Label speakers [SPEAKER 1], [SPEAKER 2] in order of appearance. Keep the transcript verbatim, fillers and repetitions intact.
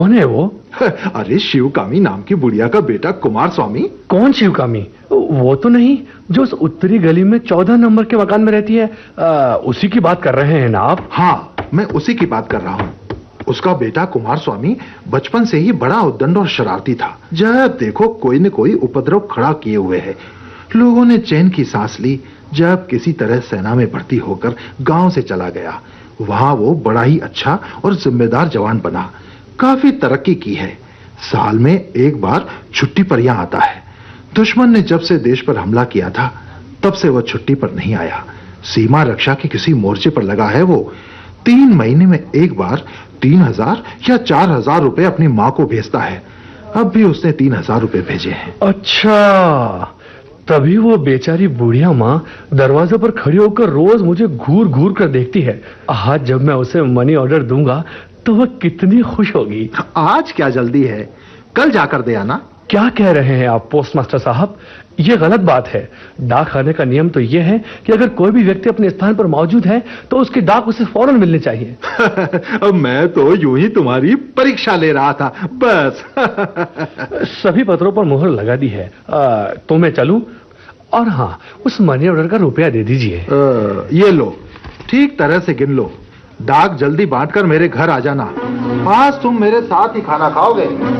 [SPEAKER 1] कौन है वो?
[SPEAKER 2] अरे शिवकामी नाम की बुढ़िया का बेटा कुमार स्वामी।
[SPEAKER 1] कौन शिवकामी? वो तो नहीं जो उस उत्तरी गली में चौदह नंबर के मकान में रहती है? आ, उसी की बात कर रहे हैं ना आप?
[SPEAKER 2] हाँ, मैं उसी की बात कर रहा हूँ। उसका बेटा कुमार स्वामी बचपन से ही बड़ा उद्दंड और शरारती था। जब देखो कोई न कोई उपद्रव खड़ा किए हुए है। लोगों ने चैन की सांस ली जब किसी तरह सेना में भर्ती होकर गांव से चला गया। वहां वो बड़ा ही अच्छा और जिम्मेदार जवान बना, काफी तरक्की की है। साल में एक बार छुट्टी पर यहां आता है। दुश्मन ने जब से देश पर हमला किया था तब से वह छुट्टी पर नहीं आया। सीमा रक्षा के किसी मोर्चे पर लगा है वो। तीन महीने में एक बार तीन हजार या चार हजार रुपए अपनी माँ को भेजता है। अब भी उसने तीन हजार रुपए भेजे हैं।
[SPEAKER 1] अच्छा, तभी वो बेचारी बुढ़िया माँ दरवाजे पर खड़ी होकर रोज मुझे घूर घूर कर देखती है। आज जब मैं उसे मनी ऑर्डर दूंगा तो वह कितनी खुश होगी।
[SPEAKER 2] आज क्या जल्दी है, कल जाकर दे आना।
[SPEAKER 1] क्या कह रहे हैं आप पोस्ट मास्टर साहब? यह गलत बात है। डाक खाने का नियम तो यह है कि अगर कोई भी व्यक्ति अपने स्थान पर मौजूद है तो उसकी डाक उसे फौरन मिलनी चाहिए।
[SPEAKER 2] अब मैं तो यूं ही तुम्हारी परीक्षा ले रहा था बस।
[SPEAKER 1] सभी पत्रों पर मुहर लगा दी है। आ, तो मैं चलूं? और हाँ, उस मनी ऑर्डर का रुपया दे दीजिए।
[SPEAKER 2] ये लो, ठीक तरह से गिन लो। डाक जल्दी बांटकर मेरे घर आ जाना। आज तुम मेरे साथ ही खाना खाओगे।